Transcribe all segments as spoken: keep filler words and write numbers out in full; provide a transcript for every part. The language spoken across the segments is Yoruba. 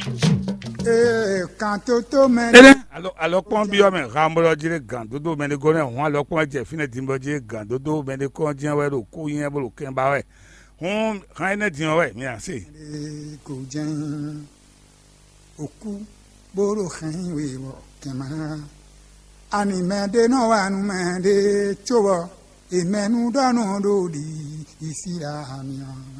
Ele alo pon bi o me rambolo jire gan dodo me ne gore hon alo pon je fine timbo jire gan dodo me ne kon jian we ro ko yen bo lo ken ba we hon kan ne dian we mi asi ko jan oku boro kan we wo kema ani me de no wa nu me de chowo e menu do no do di isira mi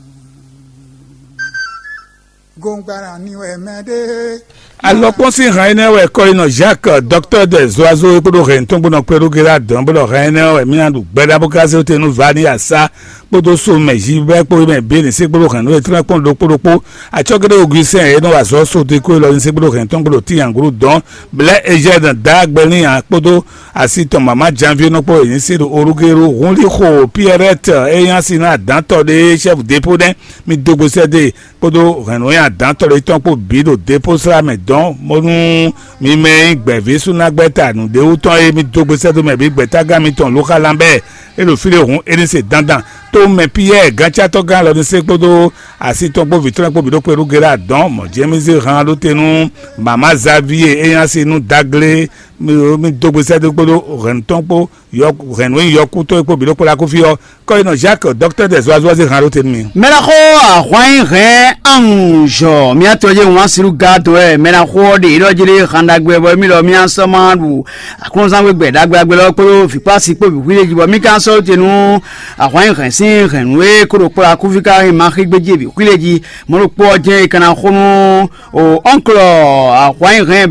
gongbara ni we me de alors pour si rainer we ko ino Jacques docteur des oiseaux pour renton pour no perugera don pour rainer we mi andu gbeda bo ka se o te nu vani asa podo so meji be po me be ni se pour ren no tra pon do poropo a chogere ogusen e no wa so so te ko lo ni se pour renton pour ti anguru don ble eje dan da gbeni an podo asito mama janvier no po yin se orugero runli ko pierrette e yan si na dan to de chef dépôt den mi dogbo se de podo ren no yan dan to le ton po bido dépôt sera me don monu mi me gbeve suna gbeta nu de o ton e mi dogbo se do me bi gbeta ga mi ton local lambe e lo file hun e ni se dandan to me pierre gancha to gan lo ni se podo asito po vitran po bido peru gera don mo jemize ran lo tenu mama Xavier e yan si nu dagle mi mi dogbo se do podo renton po yo renwe yo kuto po bido po la ko fi yo ko ino Jacques docteur des oiseaux ran lo tenu mi mela ko a hwan re anjo mi atoje wan siru gado e mela ko de ro jire khanda gbe bo mi lo mi anso manu akon san gbe dagba gbe lo po fi pasi po bi wile jibo mi kan so tenu a hwan re sin renwe ko ro po la ko fi ka ma khigbe jibi wile ji mo ro po je kana khonu o oncle a hwan re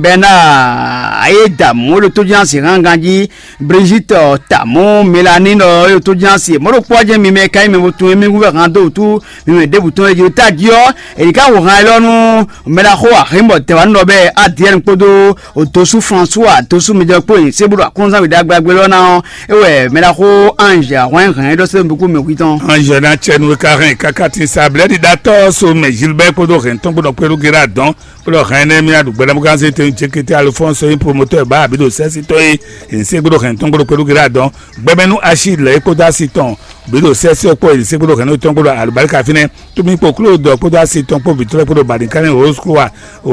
bena aida mo lo to jan si ranganji Brigitte tamo Mélanie no yo to jan si mo ro po je mi me kai me botu mi gu ran do tu mi me debuton e ta dio e ka wo ran lonu mela ko a himbo te wan no be adien podo o tosu François tosu mi je po se buru akonza we dagba gbe lona e we mela ko ange wan ran do se beaucoup me kuiton ange na chenu karin kakati sable di dato so me Gilbert podo renton podo pelu gira don podo ran mi adu gbela mo kan se te chekete Alphonse un promoteur ba abido se sito e se podo renton podo pelu gira don gbemenu Achille e podo siton bido se se po e se podo ran ton podo albarka fine to mi po Claude podo siton po vitre podo badinkane oskwa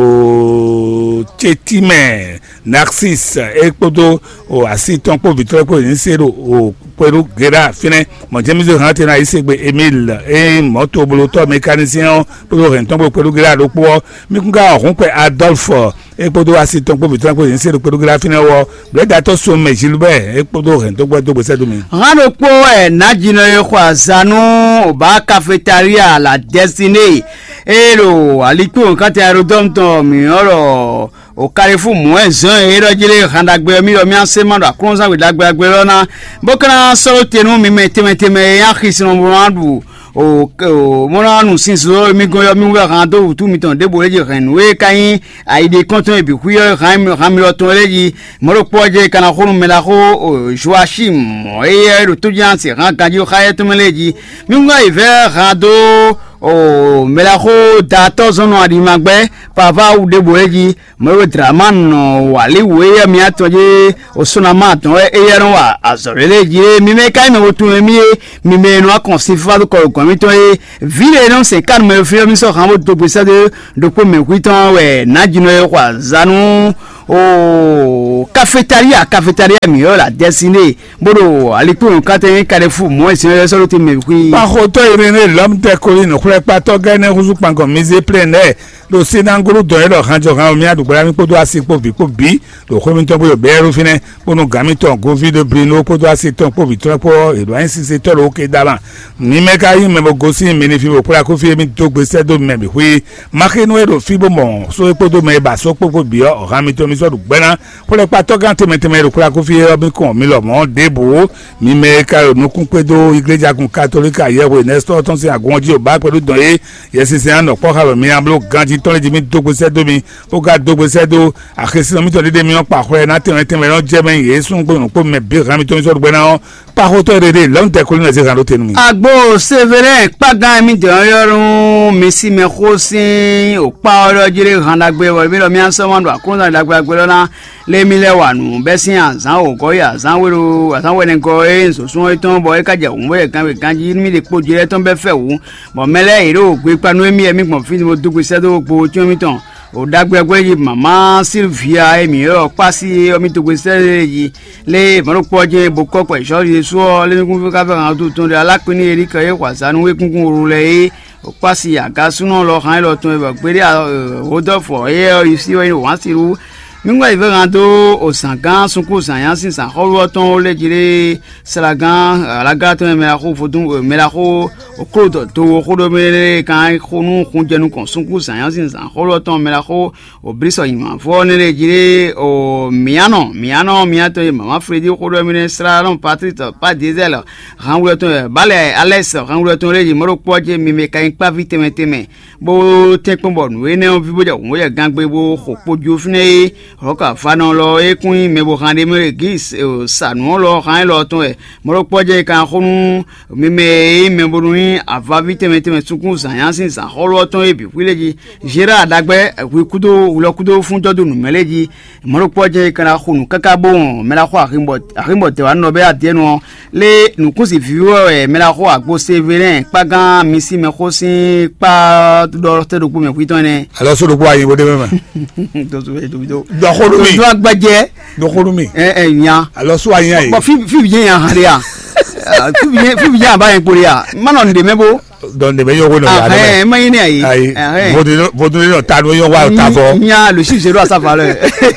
o Chetime Narcisse e podo o asiton po vitre po ni sero o pelu gira fine mo jemizo ran te na isegbe Emile e moto boloto mécanicien podo renton po pelu gira lo po mi kunga ohun pe Adolphe e podo asiton po vitre po ni sero pelu gira fine wo breda to so me Gilbert e podo renton po do gbese do mi rano po e najino e kwa zanu ba cafeteria la destinée ero alipo nkan te aerodrome to mi oro o Carrefour moenzan e ro jile handagbe mi o mi ansema do akonza we dagbe gbe lona bokana solo tenu mi metemeteme ya khisino mwandu o mona nu sinso mi go yo mi wa ran do tu mi ton debo leji renwe kayin aide konton e bi ku yo ram ram lo ton leji moro poje kana khonu melako Joachim e ro to jansi ran kanji khayet meleji mi ngwa hiver rado o melako dato zono adimagbe papa u debo leji moro draman wali we mi atoje o sonama ton e yeron wa azoreleji mi me kai me wotu mi mi me no akonsifa do ko comito e vile non se calme me fio mi so ramo do pesa de do ko me kuiton we najino e kwa zanu o cafeteria cafeteria mi o la destinée bodo alipo kate Carrefour mo se so te me kui pa hoto irene l'homme de colline kure pa to gane huzu pango mise plein air lo sinanguru do ero hanjo ran mi adugba mi podo asipo bi po bi lo ko mi to bo beru fine bono gami to go video brino podo asiton po bi to po ero ainsi se to lo ke daban ni me ka yi me bo go si mi ni fi bo kura ko fi mi to gbese do me bi wi makinu ero fi bo mo so podo me ba so po bi o ran mi to mi so dugbena pole pa to gan teme teme ro kura ko fi o mi kon mi lo mo debo mi me ka no kun pedo iglesia kun catholique ayewo nestor ton se agonji o ba pelu don e yesi se an opo ka mi am lo ganji ton le mi dogbo se do mi o ga dogbo se do akesi mi to de mi o pa ko e na teme teme ro je men ye sun gbo po me bi ran mi to mi so dugbena pa ho to rere lo nte ko ni se ran lo tenu mi agbo severe pagan mi de yorun mi si me khosin o pa oro jire ran dagbe wo mi lo mi an so mo do akunza dagbe gbe lona le mi le wanu be sin azan o ko ya azan wero azan wene ko e so sun e ton bo e ka je un we kan we kan ji mi le po jire ton be fe wu bo mele iro gbe panu emi emi gbon fi mo dugbe se do po ti mi ton o dagbegbe yi mama Sylvia emi o pasi omi to gbese yi le mo po je bo ko pe so ye so le kun fi ka fe kan to tun de alapin eri kan ye kwasanu we kunkun orule o pasi aga sunu lo kan lo tun e gbe o do fo e isi o wan siru mingwa ive rando o sangan sunku sanyan sin san holo ton le jire salagan alaga to me la ko fodun me la ko o kodo to kodo me kan khonu khunjenu kon sunku sanyan sin san holo ton me la ko o briso ima fo ne le jire o miano miano miato mama fredi kodo me slalom patrick pas diesel ranwulo to bale alex ranwulo to le moro poje mi me kan pa vite meteme bo tekpon bon we ne on vibo ja wo ya gangbe bo khopoju fune roka fano lo ekun mebo khande mere gis sanu lo khan lo to e moro poje kan khunu meme mebo ni ava vite meteme sukun sayan sin san holo to e bi wileji jera dagbe wi kudo ulo kudo fun jodu nu meleji moro poje kan khunu kaka bon mela kho arimbo arimbo te wa no be atienu le nu kusi viwo e mela kho agbo severin pagan misi me kho sin pa do te do ku me kwito ne alors so do ku ayin bo de meme do so do do do khorumi do agbaje do khorumi eh eh yan alors so ayin ayin bo fi fi bien yan haria fi bien fi bien ba yan poria mano nde mebo don de meyo wono ya eh mayin ayi eh vodo vodo no ta no yo wa ta fo yan le chiffre zéro à sa valeur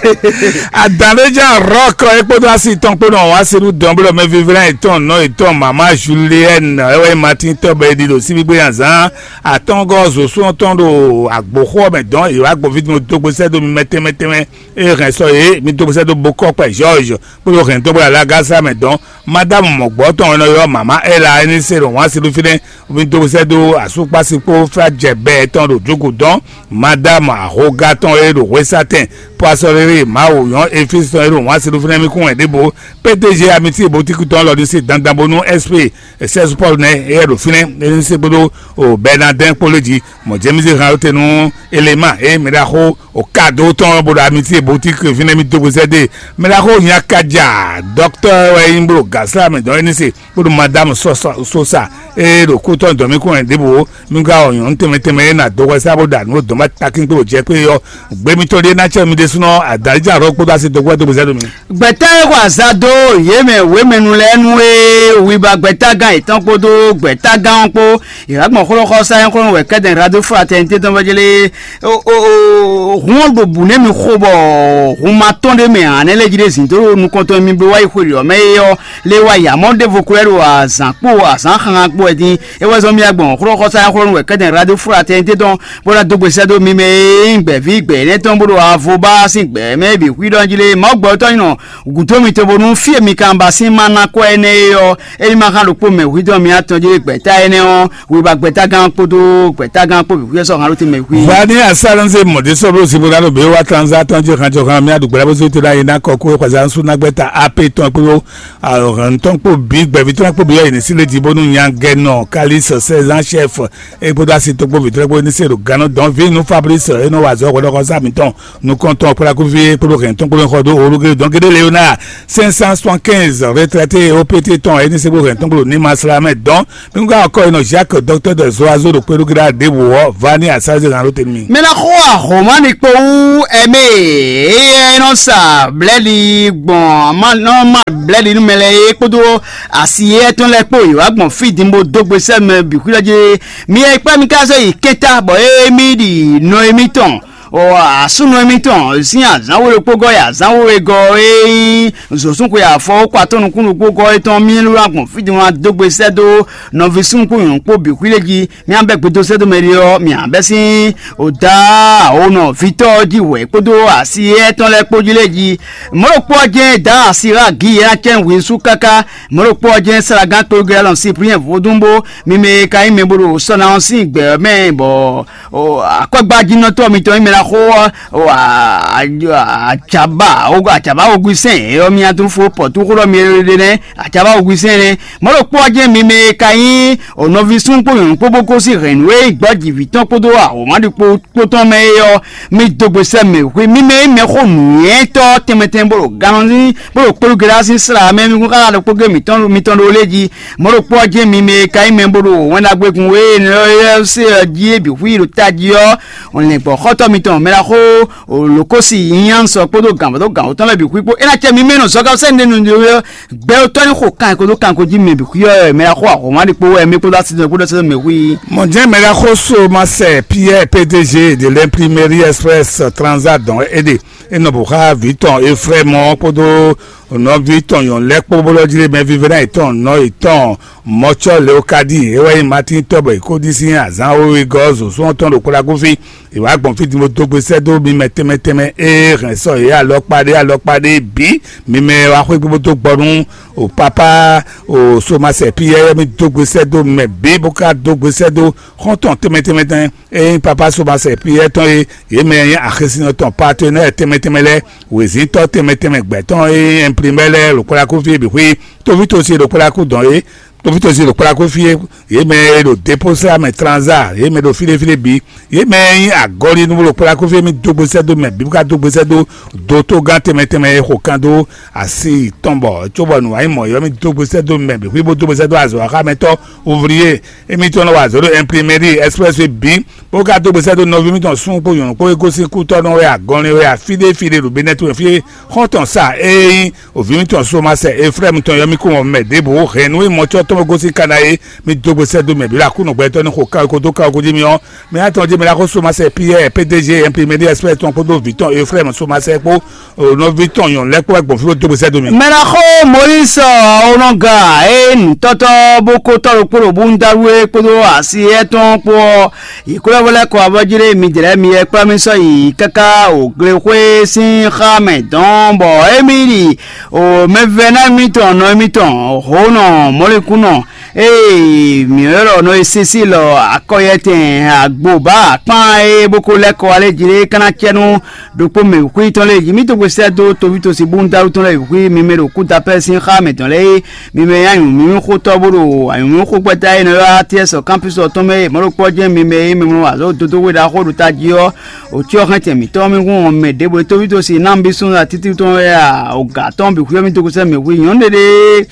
adameja rock epo do asi ton pe no wa siru dombo me vivre eton no eton mama Julienne ewe Martin tobe di lo si bi yan zan aton gozo so ton do agboho me don e agbo vite mo to gbese do mi mete mete me e ren so e mi to gbese do boko pe George po lo ren to bra la gasa me don madame mo gbo ton no yo mama e la ni se ro wa siru fine mi to gbese do asupa sipo fra jebe ton do jogo don madame ahoga ton e do we satin poisonnerie ma o yon e fils ton e do wa siru fine mi kun e debo P D G amiti bo ti kuton lo di se dandan bonu S P seize Paul ne e do fine e se bodo o Bernardin Poloji mo jemize ran tenu element e mi da ko o cadeau ton bodo amiti bo ti ke fine mi to gbese de mi da ko yan kaja docteur e imbro gasla me don ni se bodo madame Sosa Sosa e do ko ton do mi kun e debo mi ga oyan teme teme na do gbese aboda no do ma takin pe o je pe yo gbe mi to de na che mi de suno adaja ro po da se do gbo do gbese do mi gbeta wa zado yeme we menu lenu e wi ba gbeta gan itan podo gbeta gan po iragbon kholo kho sa yan kholo we keden radio fraternité don bajele o o hon do bune mi khobo hon ma tonde me anele jide sin to nu konto mi be wa ikhori o me yo le wa ya mo de vokulero a zanpo a san khan po edin e wa zo mi agbon kholo kho sa yan kholo we keden radio fraternité don bola do gbese do mi me ngbe vi gbe ne ton bodo avo ba sin gbe me bi kwi don jile mo gbo to ino guto mi to bonu fi mi kan ba sin mana ko ene yo e ma kan lo po me wi do mi atonje gbeta ene o wi ba gbeta gan podo gbeta gan po bi so kan lo ti me wi vani asaranze mode so bro si boda lo be wa transaction je kan jo kan mi adugbe bo so ti da yin na ko ko kwa su na gbeta ape ton pe o ran ton po bi gbe bi ton po bi yo ni sile di bonu yan geno kali so seize ans chef e boda si to po bi tre po ni se ro gano don vi nu Fabrice e no wa zo ko ko sa mi ton nu konton pour la couver pour le ton pour le rodo o donc de Léonard cinq cent soixante-quinze retraité au petit ton et ni se pour ton pour ni maslamet donc nous ga encore no Jacques docteur de Zoazo de Perugra de wo vani à ça dans l'autre mi mais la croix romanique pour aimer et non ça bledi bon non mal bledi nous mele podo asié ton le po yo agbon fidi mo dogbe se me bi kulaje mi e pa mi ka so iketa bo e mi di no emi ton o asuno emiton si azanwo epogo ya azanwo ego e zosun ko ya fo kwa tonu kunu pogo eton mi lu agbon fidi won dogbe sedo no visun ko yun po bi kwileji mi ambe gbedo sedo merio mi ambe si o da o no vito diwe podo asi eton le pojileji mo ro po je da asira gi ya chen wi su kaka mo ro po je saragan to gre lon si prien vodumbo mi me kai me boro so na on si gbe me bo o akogba jino to mi to mi ko achaba ogo achaba ogusen o mi atun fo potu ko mi rede ne achaba ogusen ne mo ro po je mi me kayin ono visun po yun po boko si renwe igboji vitan podo a o ma di po ton me yo mi dogbe se me we mi me me ko nu e to temeten boro ganzi boro po grasi sra me mi ko kala po ge mi ton mi ton oleji mo ro po je mi me kayin me boro won la gbe kun we no se ji e bi wi ro taji yo on le po khoto mi ton ton mera ko lokosi yan so podo gan podo gan o ton le bi ku ipo ina che mi meno so ka se nenu gbe o ton ko kan ko do kan ko ji me bi ku yo mera ko ko ma di po e mi po da ti ko do se me wi mon Dieu mera ko so ma se Pierre P D G de l'imprimerie Express Transat donc aider et no bora viton et vraiment podo no viton yon lek po bolo jire me vivera iton no iton mocho leokadi ewe Martin Tobo ko disi azan o gozo so ton lo kola ko fi ìwà gbọ̀n fi mo tó gbèsè tó mi mẹ́tẹ́mẹ́tẹ́mẹ́ ẹ̀ rìn sọ yìí àlọ́pàdé àlọ́pàdé bí mi mẹ́ wá pé gbogbo tó gbọ́dún ò pápá ò somasẹ̀ pí ẹ̀ mi tó gbèsè tó mẹ́ bí bóká tó gbèsè tó kọ́ńtàn tẹ́mẹ́tẹ́mẹ́tẹ́ ẹ̀ pápá somasẹ̀ pí ẹ̀ tán ẹ̀ yé mẹ́ ẹ̀ àkẹ́sìnà tán partenaire tẹ́mẹ́tẹ́mẹ́ lẹ́ wèsì tán tẹ́mẹ́tẹ́mẹ́ gbẹ̀tàn ẹ̀ imprimé lẹ́ lòkúra kó fi èbí pé tóbi tó ṣe lòkúra kó dàn ẹ̀ tóbi tó ṣe lòkúra kó fi yé mẹ́ lò déposé àmẹ́ transat yé mẹ́ lò filefile bí yé mẹ́ agori numu lòkúra kó fi mi dógbé sẹ́dó mẹ́ bí ká dógbé sẹ́dó do tó gán tẹ́mẹ́tẹ́mẹ́ kó kan tó àti tọ́nbọ̀ tsobọ̀ nù àyè mọ̀ yọ mi dógbé sẹ́dó mẹ́ bí wíwó dógbé sẹ́dó àzọ̀ àkàmẹ́tọ́ ouvrier èmi tó náà wà zọ́dọ̀ imprimerie expressway bí ó ká dógbé sẹ́dó nọ́ọ̀fì mi tàn sún kó yòrùn kó kó sí kú tọ́nù rẹ̀ àgọ́rin rẹ̀ àfídé fídé rògbé nẹ́tò fi họ́tàn sá ẹ̀yìn òfin mi tàn sún ma sẹ́ efrẹ́ mi tàn yọ mi kó wọn mẹ́ débò rẹ̀nu ìmọ̀tsọ́ tọ́mọ kó sí kanaye mi dógbé sẹ́dó mẹ́ bí lakúnù gbẹ́tọ́ ní kó ká kó tó ká kó jí mi hàn mi àtọ̀ jí mi lakó sún ma sẹ́ Pierre P D G imprimerie express ton podo viton e frère so ma se po no viton yon le po gbon fi do se do mi mera ko Maurice onoga e ntoto boko toro poro bundawe podo asi eton po ikole wole ko abajire mi dire mi e pa mi so yi kaka o grekwe sin khame don bo emiri o mevena mi ton no mi ton hono molekuno e mi ero no esisi lo akoyete agboba pan e boko leko alejire kana chenu dopo me ku ton le mi to gbese do to bi to si bunda ton le ku mi me ro ku ta pe sin kha me ton le mi me yan mi ko to boro ayun ko gbata ina ya ts campus to me mo ro poje mi me mi mo azo to to we da ko ta ji o o ti o kan te mi to mi gun me debo to bi to si nambi sun atiti ton ya o ga ton bi ku mi to gbese me ku yon dede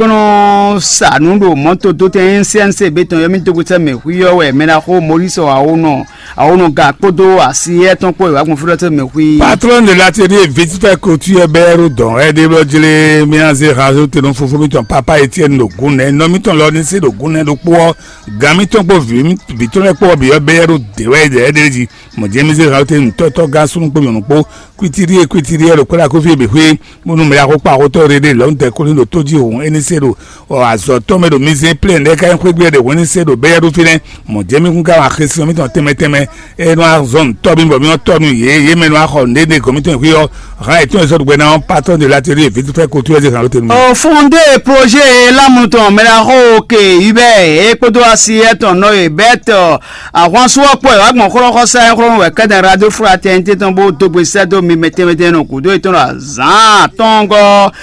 kono sanu do moto to te sense beton yo mi to gbese me ku yo we me na ko Maurice awono awono ga podo asi eton po iwa gun furote me ku patron de l'atelier vite fait couture bero don e de lojile mi anze razo te don fufu mi ton papa Etienne Logune no mi ton lo ni se Logune do po gami ton po vi mi viton e po bi yo bero de we de de mo je mi se razo te to to ga sun po yon po kwitiri e kwitiri e lo kora ko fi be pe mo nu me ya ko pa ko to rede lo nte ko ni lo toji ohun eni se ro o azo to me do mi se plan e ka en ko gbe de woni se do bero fi ne mo je mi kun ka wa khesi mi ton temeteme e no zone to bi mo mi to nu ye ye me no a ko ndede comité qui yo ra eto eso gbe na patron de l'atelier vite fait couture de kan lo tenu o fondé projet lamuton me la ho ke ibe e podo asi eton no e beto àwọn so po e agbon koro ko sa ko we ka da radio fraternité ton bo to gbe se do mi mete mete no ku do eton azan tongo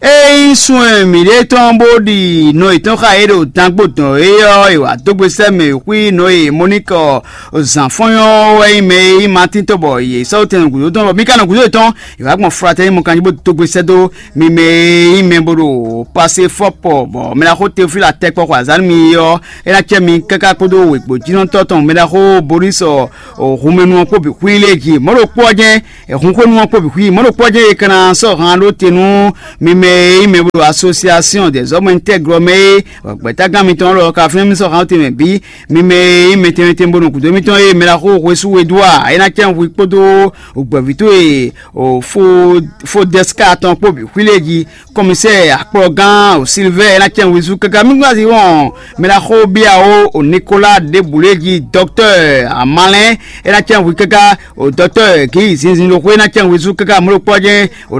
e sun mi le ton bo di no eton ka e do tangbo ton e yo e wa to gbe se me ku no e Monique zan fonyo we me Martin Tobo ye so ten ku do ton mi kan ku do eton e wa gbon fraternité mo kan bo to gbe se do mi me me boro passer fopo bo me la ko te fi la tek po kwa zan mi yo e la che mi kaka podo we gbo jinon toton me la ko Boris o rumenu po bi kwileji mo ro poje e hun ko nu po bi kwi mo ro poje kana so han lo tenu mi me me boro association des hommes intègres me gbeta gan mi ton ro ka fi mi so han te me bi mi me me te te mbonu ku do mi ton e me la ko we su we doa e na chen wi podo o gbo vito e o fo fo deska ton po bi kwileji commissaire akprogan o Sylvain la chen wi su kaka mi gba si won me la ko bi a o Nicolas de Bouleji docteur Amalin e la chen wi kaka o docteur ki sinsin lo ko na chen wi su kaka mo poje o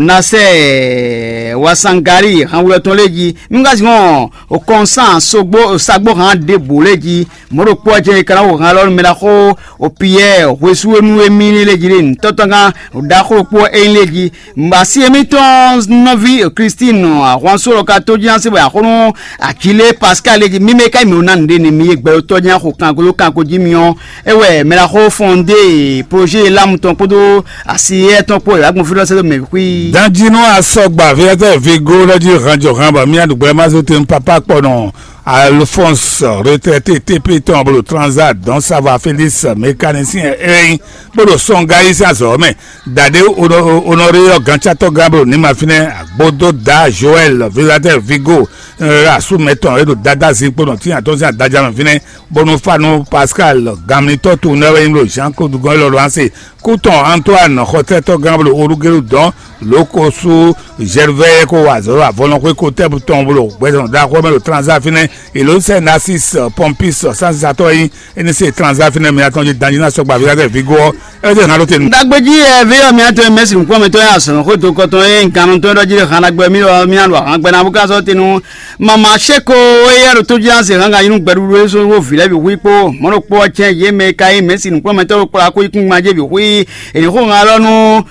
nase wasangari han wi ton leji mi gba si won o consent sogbo sagbo han de Bouleji mo ro poje kala o han lo me la ko o Pierre we su enu emi leji le totonga o da ko po en leji mba si emi ton novi Christine àwọn soro ka to jan se ba kono Akile Pascal leji mi me kai mi onande ni mi egbe to jan ko kan ko kan ko ji mi on ewe me la ko fondé projet lamuton podo asi eton po agbon fi lo se me wi danjino asogba fi ete fi go loji ranjo kan ba mi adugbe ma so te papa po no Alphonse retraité T P ton bolo transat donc ça va Félix mécanicien eyin bolo songa ici azome dade honoré ganchato gabro ni mafine agbodo da Joël Villater Vigo asu meton edo dada zipo ti atonsi adaja mafine bonu fanu Pascal gamnito tourner imlo Jean Claude Gon lo lancer Couton Antoine Roteto gabro orugero don lokosu Gervais ko wazo avolon ko côté bouton bolo beson da ko le transat fine et le c'est Narcisse Pompis sans satoyi et c'est transat fine mais attendez danina so gba Villater Vigo e de na lote dagbeji e ve mi ato Messi nko me to ya so ko to ko to e nkan to do jire kan agbe mi lo mi alo an gbe na buka so tinu mama sheko e yaro to janse kan ga inu gberu so wo file bi wi po mo ro po che ye me kai Messi nko me to ko ko ikun ma je bi wi e ko nga lonu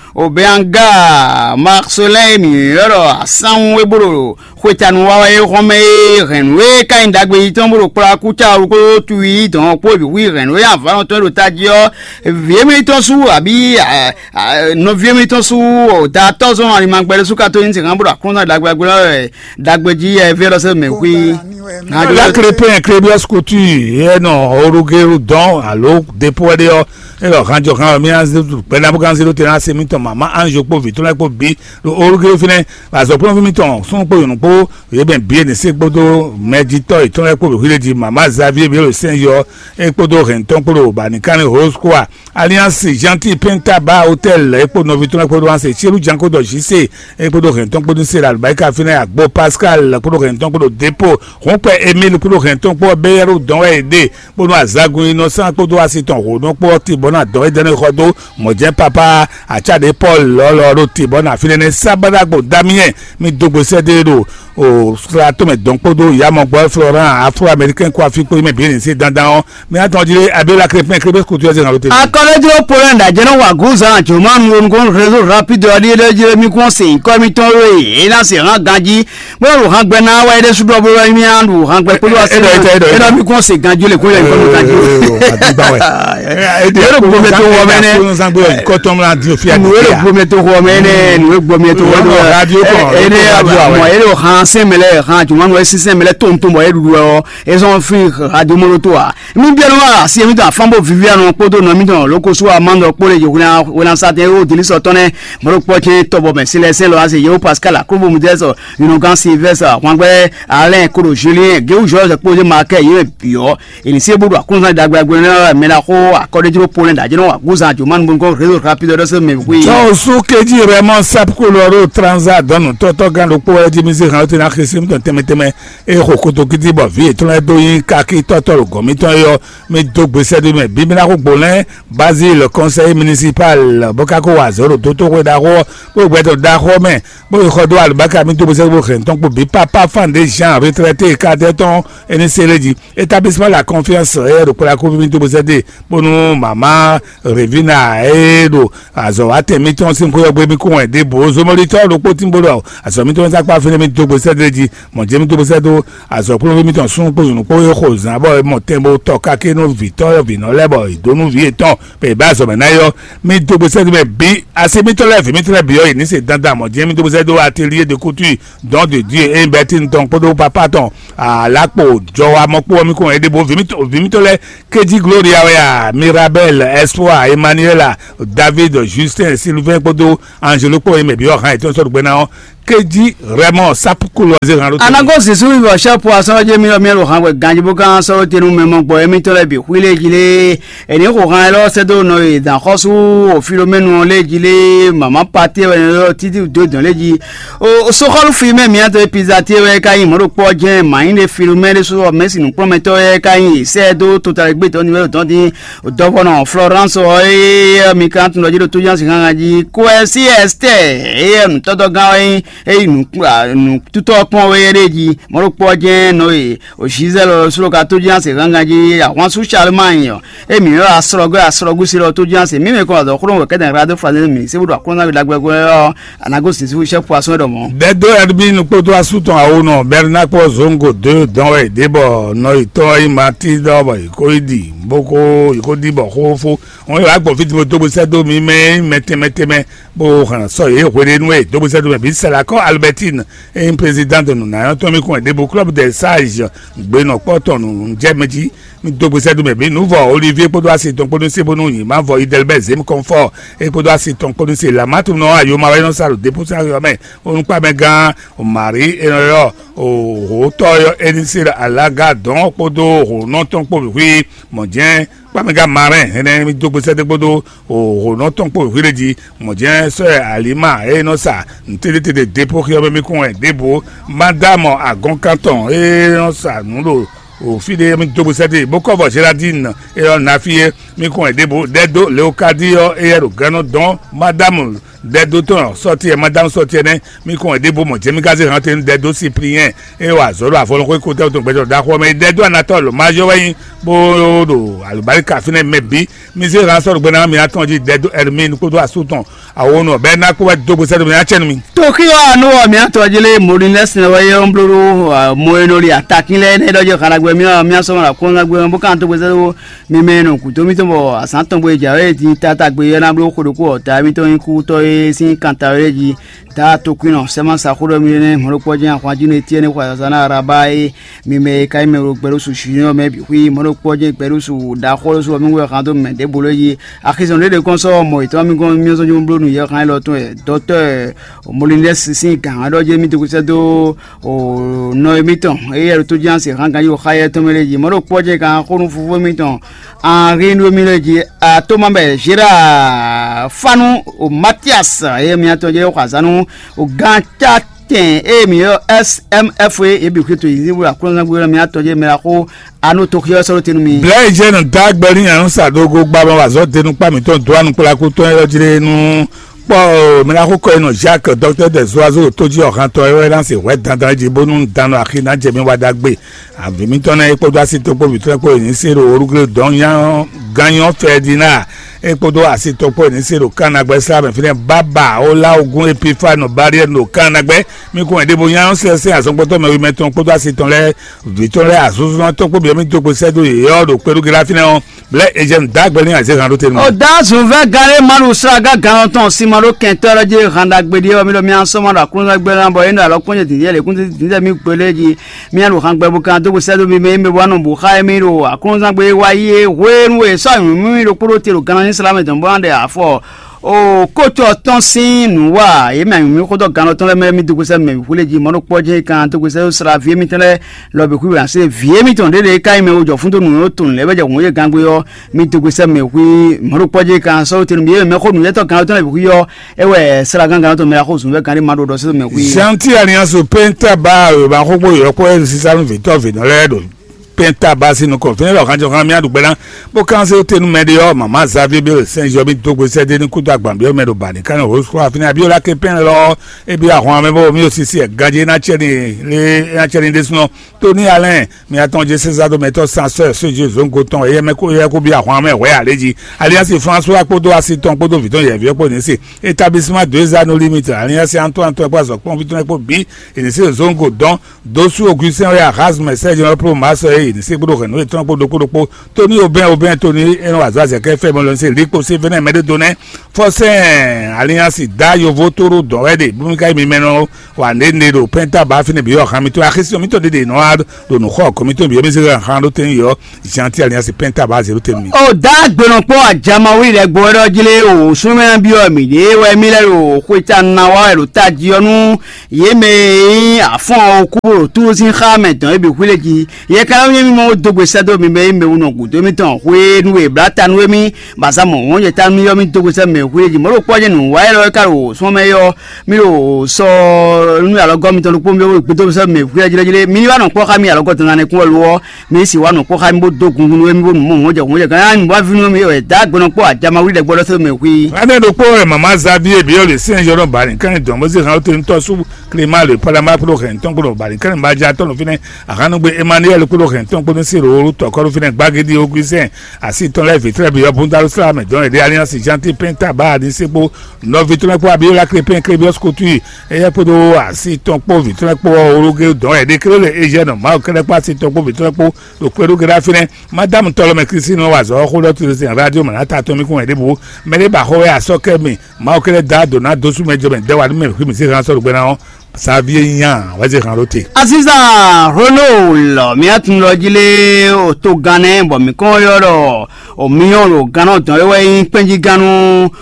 obeanga Marcelin mi yaro asan we boro kwetanu wa e home renwe ka indagbe iton boro pra ku cha ko tui don po bi wi renwe avan to ro tajio vie mi ton su abi no vie mi ton su da thousand ani magbere su ka to yin kan boro kun na dagbe agbe dagbeji e vero se me wi la crépin crébios coutu e no orugeru don alo depo de o e lo kanjo kan mi an pe na bukan se lo te na se mi ton mama anjo po vi to la po bi lo orugeru fine ba so pro mi ton sun po yun po e ben bien ne se gbodo medito e to la po bi di mama Xavier bi le senyo e gbodo ren ton po ba ni kan rose quoi alliance gentil pentaba hotel e po no vi to la po do an se chiru janko do jise e gbodo ren ton po do se la ba ka fine agbo Pascal po do ren ton po do dépôt on peut aimer le po do ren ton po beru don e de po no azagun innocent po do asiton ro don po ti bona do e dene rodo mo je papa achade Paul lo lo ti bona fine ne sabadagbo damien mi dogbo sedero o strato me donc podo ya mon boy Florent afro-américain quoi fi ko me bien c'est dandan mais attendez abela crépin crépin couture dans l'hôtel akole jo Poland ajeno wa guza chuman won gon réseau rapide ali le je mi conseil comme ton et là c'est ran ganji bo ran gbe na wa ide sudo bo mi andu ran gbe polo ase e do mi conseil ganji le ko le ko ganji e de ro bo me to wo mene ko tom la dio fi nu ro bo me to wo mene nu bo me to wo radio ko e de mo e ro han semele han chuman wa semele ton ton bo e du o e son fi radio moroto a mi bi no si mi ta fambo Vivian podo no mi don loko so amando pole yokuna wona sate o diliso tone moro poche tobo me sile se lo ase yo Pascal akobo mudeso you gan Sylvestre wangbe Alain Koro Julien Geu George poje marque ye bio ele se bodo akunza dagbagbe na me la ko akode jiro Poland ajino wa guza juman bungo réseau rapide de se me wi so su keji Raymond Sapko loro transat don toto gan lo po e di mise kan na kresim don temeteme e rokoto kiti bo vi to na do yin kaki toto lo gomiton yo me dogbe se de me bimina ko bolin Basile le conseil municipal bokako wazoro toto ko da ko bo gbedo da ko me bo ko do al baka mi to bo se bo ren ton ko bi papa fan des gens retraités cadeton ene seleji établissement la confiance e ro ko la ko mi to bo se de bonu mama Revina e do azo atemi ton sin ko gbe mi ko e de bo zo monitor lo po tin bo lo azo mi to sa pa fene mi to bo se de ji mo je mi to bo se do azo pro mi ton sun ko yun ko yo ko zan bo mo tembo to ka ke no Victor vino lebo idonu vie ton pe ba so na yo mi to bo se de bi ase mi to le fi mi to le bi yo ni se dandan mo je mi to bo se do atelier de couture don de Dieu e betin ton podo papa ton a lapo jo wa mo po mi ko e de bo vi mi to vi mi to le keji Gloria ya Mirabel Espoir Emmanuela David Justin Sylvain podo Angelo po e me bi o kan e ton so gbe na keji Raymond Sapko lo ze ran lo anago se so bi o sha po aso je mi lo mi lo kan we ganji bo kan so tenu memo po e mi to le bi wile jile eni ko kan lo se do no e dan khosu o Philomène le jile mama party we lo titi do don le ji o so kholu fi me mi ato pizza ti we kan mo ro po je main le Philomène so Messi nu prometo e kan se do total gbe to ni we ton di do bono Florence o e mi kan tun lo jilo to jan si kan ji ko e si este e nu to do gan e nu nu tuto pon we reji mo ro po je no e o shizelo so ka to jan si kan ji àwọn su Charlemagne yo e mi ra sorogo asorogo si ro to jan si mi me ko do kuro we kedan radio france mi se budo akuna we dagbe go anago si si chef poisson do mo de do erbi nu po to asuton awo no Bernard po zongo de don we debo no ito i mati do bo ko idi boko ko dibo ko fo won yo agbo fit mo to bo se do mi me mete mete me bo kan so ye ko de nu e to bo se do me bi sala d'accord Albertine et président de nous na to mi kun debo club des sages gbe no poto nu je meji mi dogbo sedu me bi nouveau Olivier podo asi ton podo se bonu yin ma vo Idelbez mi confort e podo asi ton podo se la matu no ayo ma we no saro depo sa yo me onu pa me gan o mari e yo o o to yo eni sira alaga don podo o no ton po wi mo je pa me ga marin ene mi dogbo sedu podo o o no ton po wi leji mo je so alima e no sa ntele tele depo ki yo me kun e debo madame agon canton e no sa nu lo o fide mi dobo sede boko vo Gerardine e on na fie mi kon e debo dedo leocadio e ero gano don madame dedo ton sorti e madame sorti ne mi kon e debo mo je mi gaze rante dedo Cyprien e wa zoro afolon ko ko te to gbejo da ko me dedo Anatole majo wen bo do alubarika fine mebi mi se ran so gbena mi atonji dedo Hermine ko do asuton awon no be na ko wa dobo sede mi a chenu mi tokyo anu mi atonji le moriness ne wa yo mbloro mo enori attacking le ne dojo karagbe mi mi so ra ko ngagbe bo kan to gbe sede mi menu ku to mi to bo asan ton bo eja e ti tata gbe yo na blo ko do ko ta mi to yin ku to e sin kanta reji ta to kwino sema sa ko do mi ne mo ko je akwa ji ne tie ne kwa sana rabai mi me kai me ro gbero su shino me bi wi mo ko je gbero su da ko su mi we kan to me de bolo yi akison le de konso mo ito mi gon mi so jo blo nu ye kan lo to e docteur Molines sin kan do je mi to se do o no mi ton e to jan se kan kan yo khaye to me le ji mo ko je kan ko nu fu mi ton en reno mi le ji a to mambe jira fanu o Mathias e mi ato je kwa sanu o ganta ten e mi S M F e bi kwito yi wo akron gbe mi ato je mi ko anu Tokyo so tenu mi blai je na dagberi an sadogo gba ba zo tenu pa mi to do anu pla ko to e jire nu po mi la ko ko ino Jacques docteur des oiseaux to ji okan to e lan se we dandan ji bonu danu akina je mi wa dagbe abi mi to na e po do asi to po bi to ko ni sero orugre don yan ganyan Ferdinand epodo asitopo ni sero kanagbe slabe fine baba ola ogun epifano barrier no kanagbe mi ko edebo yan se se asonpoto me meton podo asiton le viton le asusun to po bi mi to po sedo e odo peru gira fine on ble ejem dagbe ni ase kan ro tenu o da so ve gare maru sraga garanton si maro kentor je randagbe di o mi lo mi anso mara kun gbe ran bo eno alo kunje ti le kun ti mi peleji mi anu kan gbe bu kan to po sedo mi me me wanu bu kha mi ro akun gbe waye wenu e so mi ro poro ti ro ganan Islam don bande afo o koto ton sin wa e me mi ko do gano ton le me mi dugu se me fule ji mo no poje kan to go se sra vie mi tele lo be ku wa se vie mi ton de de kai me ojo fun to nu ton le be je won ye gangbe yo mi dugu se me ku mo no poje kan so tin mi me ko nu le to kan ton le be ku yo e we sra ganga to me la ko sun be kan ri ma do do se me ku Janti alliance penta ba ba ko bo yo ko e si sa victor vino le do penta basi no confine lo kanjo kan mi adugbe lan bo kan se o tenu mede yo mama Xavier bi Saint Jobi to gbe se de ni kutu agbambi o medo ba ni kan o so afini Abiola ke pen lo e bi ahun amebo mi o si si e gaje na cheni le na cheni de suno Tony Alain mi atonje César do meto censeur se je zongo ton e me ko ye ko bi ahun ame we aleji Alliance François Podo asiton Podo Viton ye vie po ni si établissement deux anneaux limite Alliance Antoine Antoine Pozo pon Viton po bi e ni se zongo don dosu Augustin ya Rasmus message no pro maso e ni se gboro kan no ton Podo Podo Tony Obin Obin Tony eno azaze ke fe mo lo se lipo se vene me de donner force Alliance da yo votoro don e de bu kai mi meno wa ne ne do penta ba fini bi yo kan mi to akisi mi to de de no ad do no ko ko mi to bi mi se kan do ten yo Janti Alliance penta ba zero ten mi o da gbero po ajama wi le gboro jile o sunme bi o mi de we mi le ro ko ta na wa ro ta ji onu ye me afon o kuburo tu sin khame ton e bi kuleji ye kan mi mo dogbe sado mi me me uno ku to mi ton we nu e brata nu mi basa mo won ye ta mi yo mi dogbe se me kuleji mo ro po je nu wa ro ka ro so me yo mi ro so nu alo go mi ton po mi o pe to se me kuleji jile mi wa no po ka mi alo go ton na ku lo mi si wa no po ka mi bo dogun nu e mi bo mo won je won je kan wa fi nu mi o da gbonu po ajama wi le gboro se me ku ade do po e mama Xavier bi o le sin yo ro ba ni kan don mo se kan to to su Clément le parlement pour renton pour bari kan ba ja ton fine akanu gbe Emmanuel pour renton pour se ro to ko fine gbagidi Augustin asi ton live très bien pour dans l'islam donc des alliances gentil penta ba di sepo no vitre pour abiola crépin crébios couture et pour do asi ton pour vitre pour oroge donc et décret le jeune ma que pas si ton pour vitre pour le kwero gra fine madame Tolome Christine wazo ko lo tu radio manata to mi ko e debo me le ba ho ya so ke mi ma o kele da dona dosu mejo ben de wa mi mi se ran so gbe na ça vient yan wa je kan roté Aziza Ronald mi atun lo jile o to gane bo mi ko yoro o mi yoro gana ton we yin penji ganu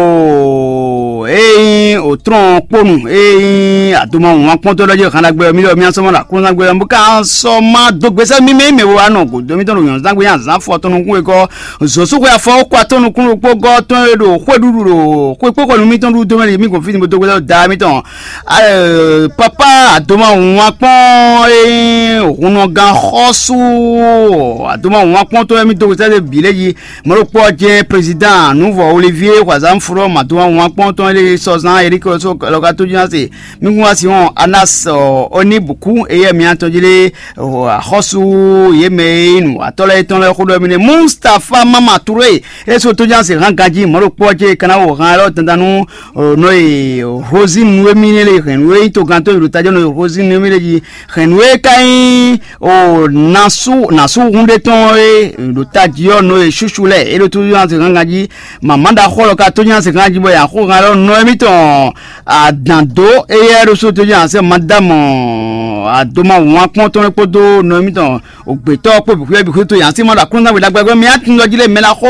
o eh o tron ponu eh atuma won pon to loje kan agbe mi lo mi aso mo la kun agbe mo ka so ma dogbe se mi me me wa no go do mi ton yan zagbe yan za fo ton kun e ko so so ko ya fo ko ton kun po go ton edo ko duduro ko po ko mi ton du do mi ko fi mo dogbe da mi ton papa atuma won pon eh onu gan khosu atuma won pon to mi dogbe se bileji mo ro po je president nouveau Olivier Kwazam Furo matuma won pon to le sozan Eric so loka to jinase mi kun wasi won Anas oni buku eye mi antojile khosu yeme inu atole ton le khodo mi Mustafa Mama Touré e so to jinase rangaji mo ro po je kana wo ran lo tandanu no e Rosine wemi le renwe to ganto lu tajo no Rosine wemi le ji renwe kai o nasu nasu hunde ton e lu tajo no e chuchule e lo to jinase rangaji mamanda kholo ka to jinase rangaji bo ya ko ran lo no mi ton adando e yero so to jinase madame adoma won pon ton podo no mi ton ogbeto po bi bi to yan si mo da kun na we lagbagbe mi atin lojile me la ko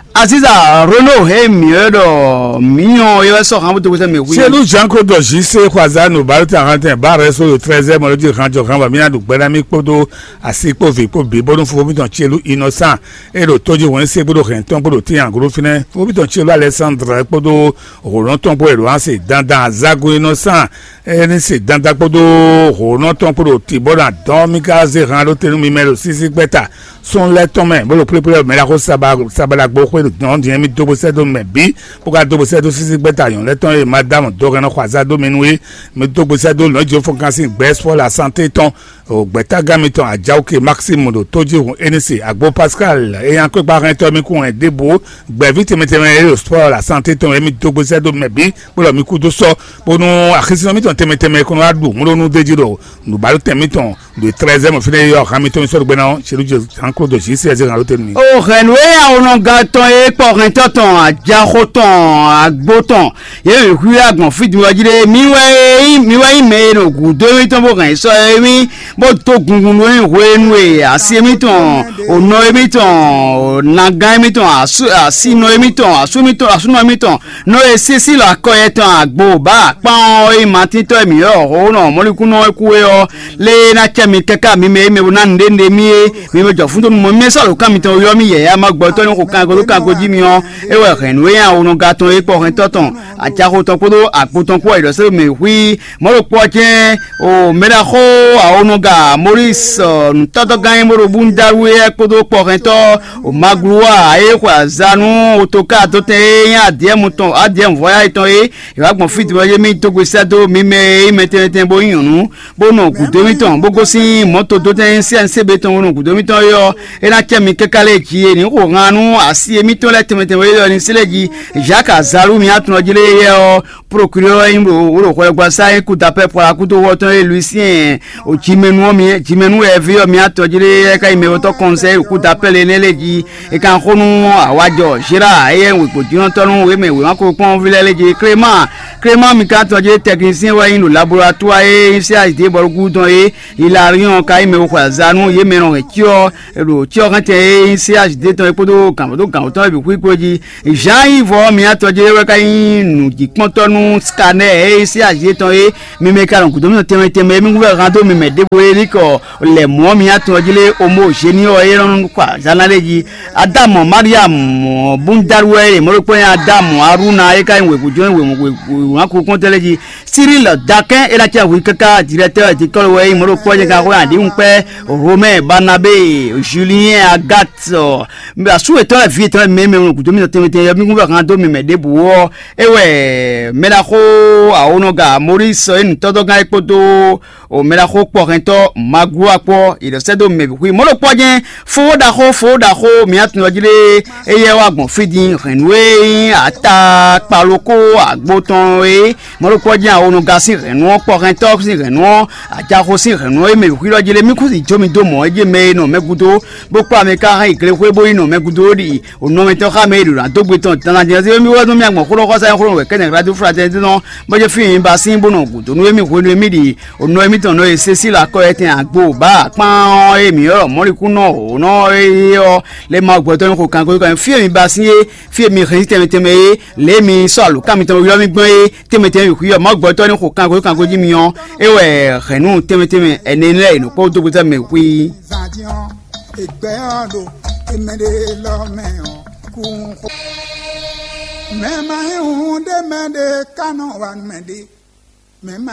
Aziza Renault he mi edo mi on yo so kan to me wi c'est nous Jean-Claude Jissé Kwazano ba ti arantin ba re so le treizième mo loji kan jo kan ba mi adu gbera mi podo asipo vi po bi bodun fo mi ton chelu innocent e lo toji won se bodo kan ton bodo ti an gro fine fo mi ton chelu Alexandre podo roron ton po ero an se dandan Zago innocent e ni se dandan podo roron ton podo ti bodan don mi ka ze ran lo tenu mi melo sisi peta son le ton men bodo prepare me la ko saba saba la gbo ko non di mi dobo se do me bi pour ka dobo se do sisi peta yon le ton e madame do ran kwaza do menwe me dobo se do lo jo fokansi best for la santé ton o gbeta gamiton ajauke Maxime do toji won enisi agbo Pascal e an ko pa ran to mi ku en debo gbe vite meteme le sport la santé ton e mi dobo se do me bi pour lo mi ku do so pour nous akhisino mi ton temeteme ko no adu mo no deji do no balu temiton de treizième fine yo gamiton so gbe na chez Jean-Claude Jissé ze ran lo temi o renwe a ono gaton e po ran toton ajahoton agboton ye hu agbon fi du ajire mi we mi we me no ku do mi ton bo kan so e mi bo to gungun no iwe nu e asi mi ton ono mi ton naga mi ton asu asi no mi ton asu mi ton asu no mi ton no e sisi la ko e ton agbo ba pa o ma ti to mi o no mo li ku no ku e o le na chemi keka mi me me na ndende mi mi me jo fun to mo me so lo kan mi ton yo mi ye ya ma gbo to ni ko kan ko kan ko ji mi o e we ren we ya ono gaton e po ren toton aja ko ton ko do agbo ton ko e lo se me wi mo lo po je o me da ko a ono ga Maurice ntoto gan mo ro bundawe e ko do po ren to o magruwa e kwa zanu otoka to te yan adie mo ton adie voya ton e e wa gbon fit mo ye mi to gbe sado mi me me te te bo yunu bo no ku do mi ton bo go si moto to te si an se be ton no ku do mi ton yo e na kemi kekale ji e ni ko ranu asi e mi to le te te we yo ni sileji Jacques Azaru mi atun ojile ye o procureur imbo o ro ko gba sai ku tape pour la ku to wo ton e Lucien o jimenu mi jimenu e vi o mi atun ojile e ka ime o to conseil ku tape le leleji e kan khonu awajo jira e we po jiran torun we me we wan ko pon vileleji Clément Clément mi ka toje technicien wa inu laboratoire e se ide borgu don e Hilarion ka ime o kwa zanu ye meron e tio ro tio kan te e se ide ton e podo kan do kan ton e bi ku ipoji Jean-Yves mi atoje we ka inu jipon tonu scanner e se ide ton e mi me ka ron ku do mi teme teme mi we ran do mi me debo e liko le mo mi atoje le omo jeni o e ron kwa zanaleji Adam Mariam bundarwe mo ro pe Adam Aruna e ka inwe ku jo inwe mo wan ku kon teleji Cyril Dakin e la tia wi kaka directeur de Colway mo ro po je kẹta kó yàn dín pẹ́ Romain Barnabé Julien Agathe àsúwèé tọ́ ẹ̀ fi tọ́ ẹ̀ mẹ́mẹ́ kùtù mi tẹ́mẹ́tẹ́ yẹ mímú bàkan tó mi mẹ́ dé buwọ́ ewé mẹ́ta kó àwọn ọ̀gá Maurice ẹni tọ́tọ́ gan epo tó o mẹ́ta kó pọ̀ kẹ́ntọ́ magua pọ̀ ìrẹsẹ́dọ̀ mẹ́bìkú mọ́lò pọ̀ jẹ́ fowódàkó fowódàkó mìíràn tún lọ jílé eyẹ wa gbọ̀n fìdí rẹ̀nuwé ata kpaloko agbótán ẹ̀ mọ́lò pọ̀ jẹ́ àwọn ọ̀gá sí rẹ̀nuwọ́ pọ̀ kẹ́ntọ́ sí rẹ̀nuwọ́ àjàkó sí rẹ̀nuwọ́ mẹ́bìkú lọ jílé míkú sì jómi tó mọ̀ ẹ́ jẹ́ mẹ́ nà mẹ́kudo bókó àmì ká ìkẹlẹ́ kó ebó inú mẹ́kudo di ònà mẹ́tọ́ ká mẹ́ ìlú àtó gbé tán tán láti ẹsẹ̀ mi wọ́n tún mi àgbọ̀n kó lọ́kọ́ sáyẹn kúrò wẹ̀kẹ́ nìkan tó fúra tẹ́tí náà bọ́jọ́ fi yín ba sí bọ́nà gùtò ní èmi kó ní èmi di ònà èmi tàn náà ẹsẹ̀ sí làkọ́ ẹ̀ tẹ̀ àgbo bá pọ́n èmi ọ̀rọ̀ mọ́ríkú náà ònà ẹ̀yọ lẹ́ máa gbọ́tọ́ ní kò kàn kó kàn fi èmi ba sí yé fi èmi rẹ̀ tẹ̀mẹ̀tẹ̀mẹ̀ yé lẹ́mi sọ àlùkàmì tẹ̀mẹ̀ yọ mi gbọ́n yé tẹ̀mẹ̀tẹ̀mẹ̀ yòókù yọ má gbọ́tọ́ ní kò kàn kó kàn kó jí mi yan ewé rẹ̀nù tẹ̀mẹ̀tẹ̀mẹ̀ ẹ̀nẹ́ nílẹ̀ ìnùkọ́ tó gbé tẹ̀mẹ̀ wí. Ìgbẹ́ ọ̀dọ̀ ìmẹ̀lẹ́ lọ́mẹ̀ọ́ kún kó. Mẹ́ẹ̀máa ń hun dé mẹ́ẹ̀dẹ́ kánò wà mẹ́ẹ̀dẹ́ mẹ́ẹ̀máa.